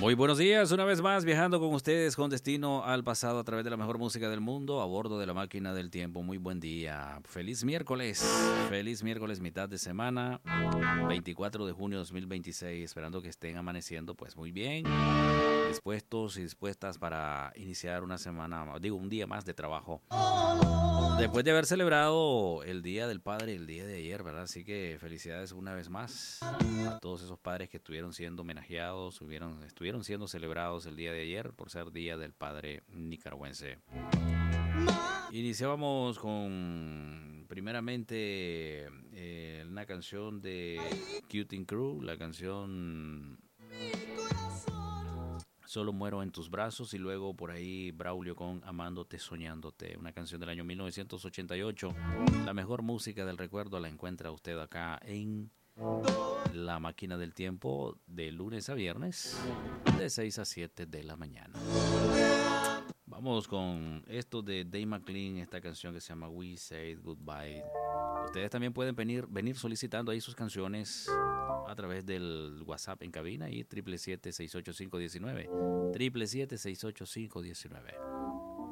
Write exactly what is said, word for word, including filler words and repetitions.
Muy buenos días, una vez más viajando con ustedes con destino al pasado a través de la mejor música del mundo a bordo de la máquina del tiempo. Muy buen día, feliz miércoles, feliz miércoles, mitad de semana, veinticuatro de junio de dos mil veintiséis, esperando que estén amaneciendo pues muy bien, dispuestos y dispuestas para iniciar una semana, digo un día más de trabajo. Después de haber celebrado el Día del Padre el día de ayer, ¿verdad? Así que felicidades una vez más a todos esos padres que estuvieron siendo homenajeados, estuvieron, estuvieron siendo celebrados el día de ayer por ser Día del Padre nicaragüense. Iniciábamos con, primeramente, eh, una canción de Cutting Crew, la canción Solo muero en tus brazos, y luego por ahí Braulio con Amándote, Soñándote, una canción del año mil novecientos ochenta y ocho. La mejor música del recuerdo la encuentra usted acá en La Máquina del Tiempo, de lunes a viernes, de seis a siete de la mañana. Vamos con esto de Dave McLean, esta canción que se llama We Said Goodbye. Ustedes también pueden venir, venir solicitando ahí sus canciones a través del WhatsApp en cabina y triple siete, seis ocho cinco, diecinueve, triple siete, seis ocho cinco, diecinueve.